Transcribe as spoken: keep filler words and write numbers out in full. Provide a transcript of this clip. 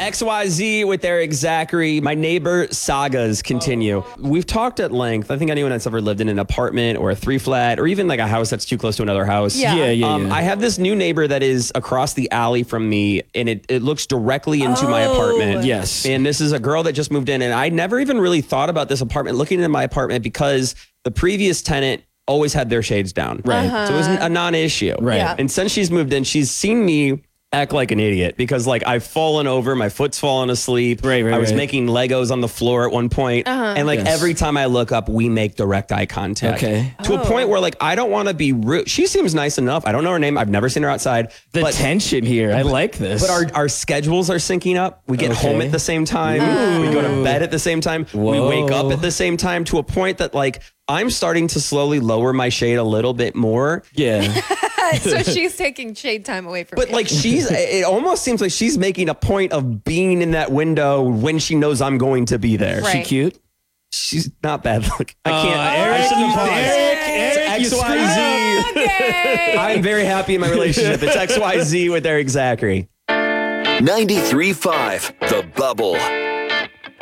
X Y Z with Eric Zachary. My neighbor sagas continue. We've talked at length. I think anyone that's ever lived in an apartment or a three flat or even like a house that's too close to another house. Yeah, Yeah, yeah, Um, yeah. I have this new neighbor that is across the alley from me, and it, it looks directly into my apartment. Yes. And this is a girl that just moved in, and I never even really thought about this apartment, looking into my apartment, because the previous tenant always had their shades down. Right. So it was a non-issue. Right. Yeah. And since she's moved in, she's seen me act like an idiot because like I've fallen over, my foot's fallen asleep. Right, right, I was right. making Legos on the floor at one point. And like Yes. every time I look up, we make direct eye contact. Okay. To a point where like I don't want to be rude. She seems nice enough. I don't know her name. I've never seen her outside. The but tension here. I like this. but our, our schedules are syncing up. We get Okay. home at the same time. We go to bed at the same time. We wake up Whoa. at the same time, to a point that like I'm starting to slowly lower my shade a little bit more. yeah. So she's taking shade time away from But you. like she's, it almost seems like she's making a point of being in that window when she knows I'm going to be there. Right. She cute? She's not bad. Look, I Uh, can't. I Eric, shouldn't you- have paused. Eric, It's Eric, you X Y Z. screwed Okay. I'm very happy in my relationship. It's X Y Z with Eric Zachary. ninety-three point five The Bubble.